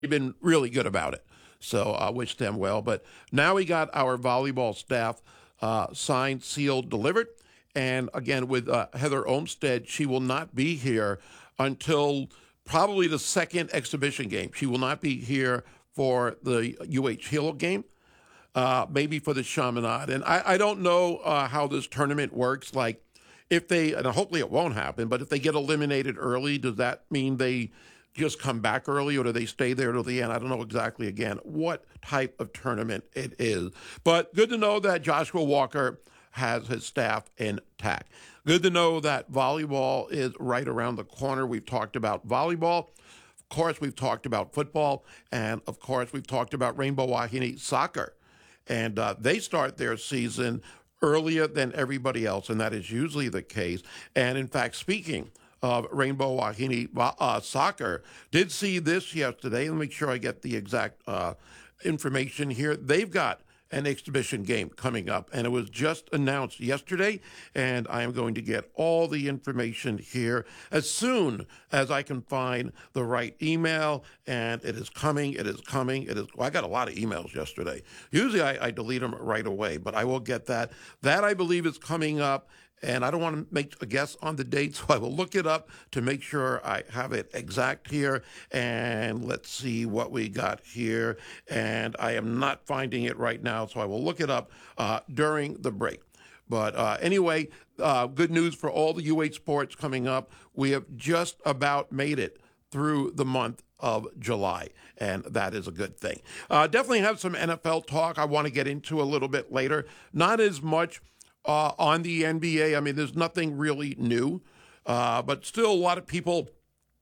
they've been really good about it. So I wish them well. But now we got our volleyball staff signed, sealed, delivered. And again, with Heather Olmstead, she will not be here until probably the second exhibition game. She will not be here for the UH Hill game, maybe for the Chaminade. And I don't know how this tournament works. Like, if they, and hopefully it won't happen, but if they get eliminated early, does that mean they just come back early, or do they stay there till the end? I don't know exactly, again, what type of tournament it is. But good to know that Joshua Walker has his staff intact. Good to know that volleyball is right around the corner. We've talked about volleyball. Of course, we've talked about football. And, of course, we've talked about Rainbow Wahine soccer. And they start their season earlier than everybody else, and that is usually the case. And, in fact, speaking of Rainbow Wahine soccer, did see this yesterday. Let me make sure I get the exact information here. They've got an exhibition game coming up, and it was just announced yesterday, and I am going to get all the information here as soon as I can find the right email, and it is coming, it is coming, it is, well, I got a lot of emails yesterday. Usually I delete them right away, but I will get that. That, I believe, is coming up. And I don't want to make a guess on the date, so I will look it up to make sure I have it exact here. And let's see what we got here. And I am not finding it right now, so I will look it up during the break. But anyway, good news for all the UH sports coming up. We have just about made it through the month of July, and that is a good thing. Definitely have some NFL talk I want to get into a little bit later. Not as much on the NBA. I mean, there's nothing really new, but still a lot of people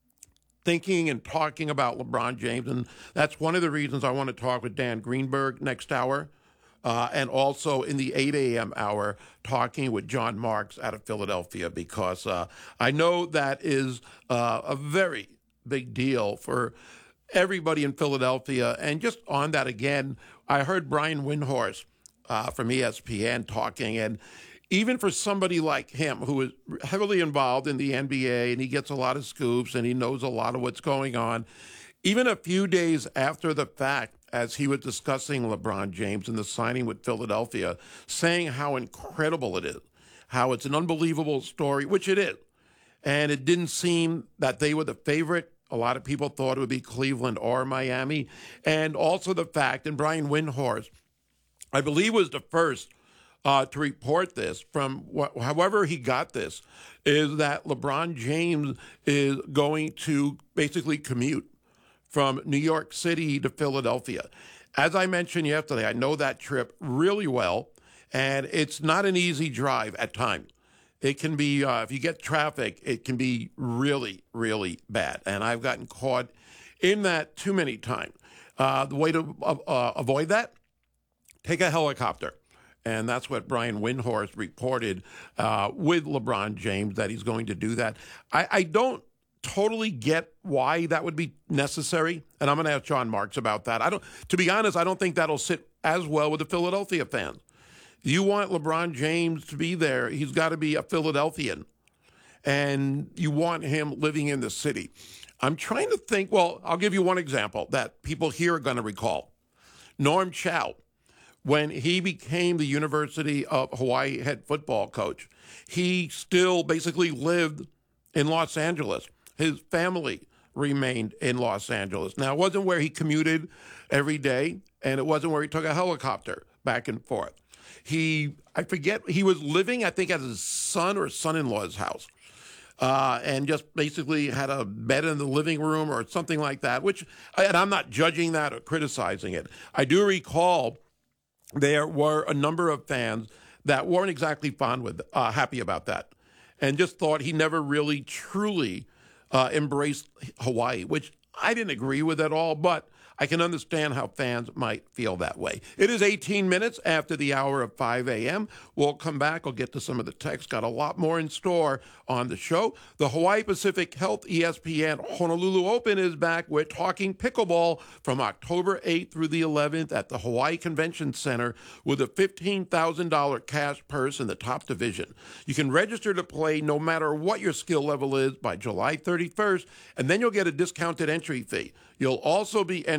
thinking and talking about LeBron James, and that's one of the reasons I want to talk with Dan Greenberg next hour, and also in the 8 a.m. hour talking with John Marks out of Philadelphia, because I know that is a very big deal for everybody in Philadelphia. And just on that again, I heard Brian Windhorst from ESPN talking, and even for somebody like him who is heavily involved in the NBA and he gets a lot of scoops and he knows a lot of what's going on, even a few days after the fact, as he was discussing LeBron James and the signing with Philadelphia, saying how incredible it is, how it's an unbelievable story, which it is. And it didn't seem that they were the favorite. A lot of people thought it would be Cleveland or Miami. And also the fact, and Brian Windhorst, I believe, was the first to report this from however he got this, is that LeBron James is going to basically commute from New York City to Philadelphia. As I mentioned yesterday, I know that trip really well, and it's not an easy drive at times. It can be, if you get traffic, it can be really, really bad. And I've gotten caught in that too many times. The way to avoid that, take a helicopter. And that's what Brian Windhorst reported with LeBron James, that he's going to do that. I don't totally get why that would be necessary, and I'm going to ask John Marks about that. To be honest, I don't think that'll sit as well with the Philadelphia fans. You want LeBron James to be there, he's got to be a Philadelphian, and you want him living in the city. I'm trying to think, well, I'll give you one example that people here are going to recall. Norm Chow, when he became the University of Hawaii head football coach, he still basically lived in Los Angeles. His family remained in Los Angeles. Now, it wasn't where he commuted every day, and it wasn't where he took a helicopter back and forth. I forget, he was living, I think, at his son or son-in-law's house, and just basically had a bed in the living room or something like that, and I'm not judging that or criticizing it. I do recall there were a number of fans that weren't exactly happy about that, and just thought he never really truly embraced Hawaii, which I didn't agree with at all, but I can understand how fans might feel that way. It is 18 minutes after the hour of 5 a.m. We'll come back. I'll get to some of the text. Got a lot more in store on the show. The Hawaii Pacific Health ESPN Honolulu Open is back. We're talking pickleball from October 8th through the 11th at the Hawaii Convention Center with a $15,000 cash purse in the top division. You can register to play no matter what your skill level is by July 31st, and then you'll get a discounted entry entry fee. You'll also be